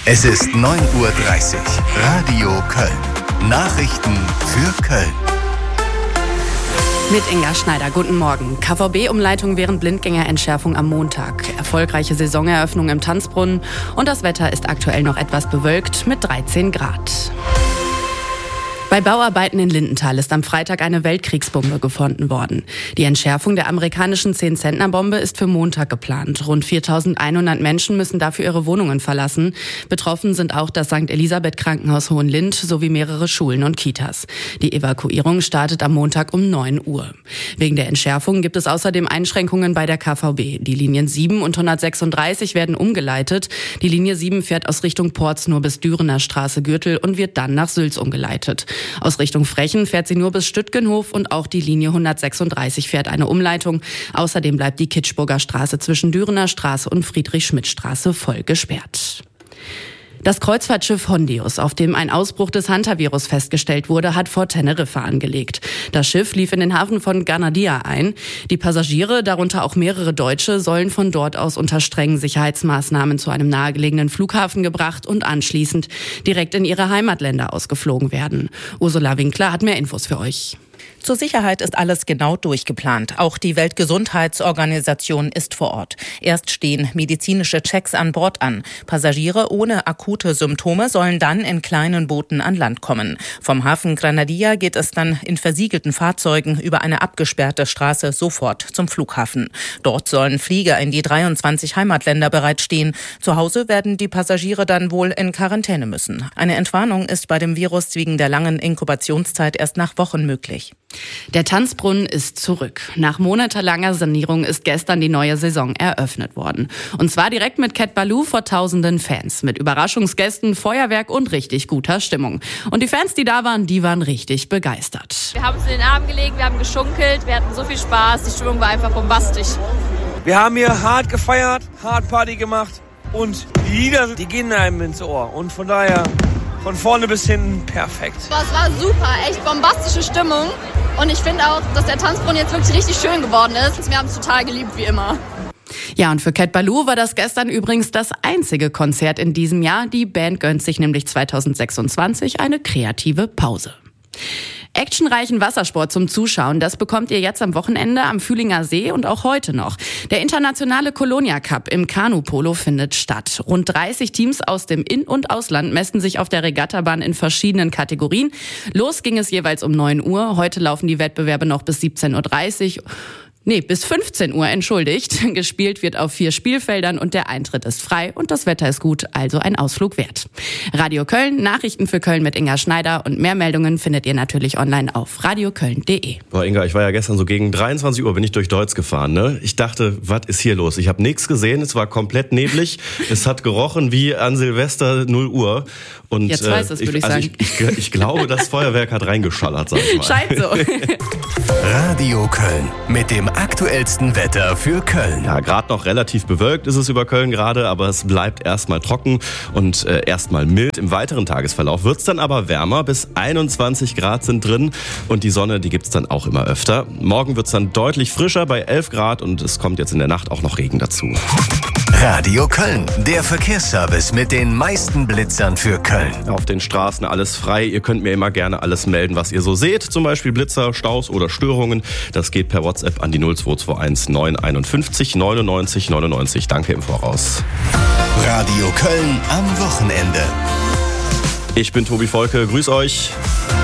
Es ist 9:30 Uhr. Radio Köln. Nachrichten für Köln. Mit Inga Schneider, guten Morgen. KVB-Umleitung während Blindgängerentschärfung am Montag. Erfolgreiche Saisoneröffnung im Tanzbrunnen. Und das Wetter ist aktuell noch etwas bewölkt mit 13 Grad. Bei Bauarbeiten in Lindenthal ist am Freitag eine Weltkriegsbombe gefunden worden. Die Entschärfung der amerikanischen 10-Zentner-Bombe ist für Montag geplant. Rund 4.100 Menschen müssen dafür ihre Wohnungen verlassen. Betroffen sind auch das St. Elisabeth Krankenhaus Hohenlind sowie mehrere Schulen und Kitas. Die Evakuierung startet am Montag um 9 Uhr. Wegen der Entschärfung gibt es außerdem Einschränkungen bei der KVB. Die Linien 7 und 136 werden umgeleitet. Die Linie 7 fährt aus Richtung Porz nur bis Dürener Straße Gürtel und wird dann nach Sülz umgeleitet. Aus Richtung Frechen fährt sie nur bis Stüttgenhof und auch die Linie 136 fährt eine Umleitung. Außerdem bleibt die Kitschburger Straße zwischen Dürener Straße und Friedrich-Schmidt-Straße voll gesperrt. Das Kreuzfahrtschiff Hondius, auf dem ein Ausbruch des Hantavirus festgestellt wurde, hat vor Teneriffa angelegt. Das Schiff lief in den Hafen von Ganadia ein. Die Passagiere, darunter auch mehrere Deutsche, sollen von dort aus unter strengen Sicherheitsmaßnahmen zu einem nahegelegenen Flughafen gebracht und anschließend direkt in ihre Heimatländer ausgeflogen werden. Ursula Winkler hat mehr Infos für euch. Zur Sicherheit ist alles genau durchgeplant. Auch die Weltgesundheitsorganisation ist vor Ort. Erst stehen medizinische Checks an Bord an. Passagiere ohne akute Symptome sollen dann in kleinen Booten an Land kommen. Vom Hafen Granadilla geht es dann in versiegelten Fahrzeugen über eine abgesperrte Straße sofort zum Flughafen. Dort sollen Flieger in die 23 Heimatländer bereitstehen. Zu Hause werden die Passagiere dann wohl in Quarantäne müssen. Eine Entwarnung ist bei dem Virus wegen der langen Inkubationszeit erst nach Wochen möglich. Der Tanzbrunnen ist zurück. Nach monatelanger Sanierung ist gestern die neue Saison eröffnet worden. Und zwar direkt mit Cat Ballou vor tausenden Fans. Mit Überraschungsgästen, Feuerwerk und richtig guter Stimmung. Und die Fans, die da waren, die waren richtig begeistert. Wir haben uns in den Arm gelegt, wir haben geschunkelt, wir hatten so viel Spaß. Die Stimmung war einfach bombastisch. Wir haben hier hart gefeiert, hart Party gemacht. Und die Lieder, die gehen einem ins Ohr. Und von daher von vorne bis hinten perfekt. Es war super, echt bombastische Stimmung. Und ich finde auch, dass der Tanzbrunnen jetzt wirklich richtig schön geworden ist. Wir haben es total geliebt, wie immer. Ja, und für Cat Ballou war das gestern übrigens das einzige Konzert in diesem Jahr. Die Band gönnt sich nämlich 2026 eine kreative Pause. Actionreichen Wassersport zum Zuschauen, das bekommt ihr jetzt am Wochenende am Fühlinger See und auch heute noch. Der internationale Colonia Cup im Kanupolo findet statt. Rund 30 Teams aus dem In- und Ausland messen sich auf der Regattabahn in verschiedenen Kategorien. Los ging es jeweils um 9 Uhr. Heute laufen die Wettbewerbe noch bis 17:30 Uhr. Bis 15 Uhr, entschuldigt. Gespielt wird auf 4 Spielfeldern und der Eintritt ist frei und das Wetter ist gut, also ein Ausflug wert. Radio Köln, Nachrichten für Köln mit Inga Schneider und mehr Meldungen findet ihr natürlich online auf radioköln.de. Boah, Inga, ich war ja gestern so gegen 23 Uhr bin ich durch Deutz gefahren, ne? Ich dachte, was ist hier los? Ich habe nichts gesehen, es war komplett neblig, es hat gerochen wie an Silvester 0 Uhr. Und, jetzt weiß es, würde ich sagen. Ich glaube, das Feuerwerk hat reingeschallert, sag ich mal. Scheint so. Radio Köln mit dem aktuellsten Wetter für Köln. Ja, gerade noch relativ bewölkt ist es über Köln gerade, aber es bleibt erstmal trocken und erstmal mild. Im weiteren Tagesverlauf wird es dann aber wärmer, bis 21 Grad sind drin und die Sonne, die gibt's dann auch immer öfter. Morgen wird es dann deutlich frischer bei 11 Grad und es kommt jetzt in der Nacht auch noch Regen dazu. Radio Köln, der Verkehrsservice mit den meisten Blitzern für Köln. Auf den Straßen alles frei. Ihr könnt mir immer gerne alles melden, was ihr so seht. Zum Beispiel Blitzer, Staus oder Störungen. Das geht per WhatsApp an die 0221 951 99 99. Danke im Voraus. Radio Köln am Wochenende. Ich bin Tobi Volke. Grüß euch.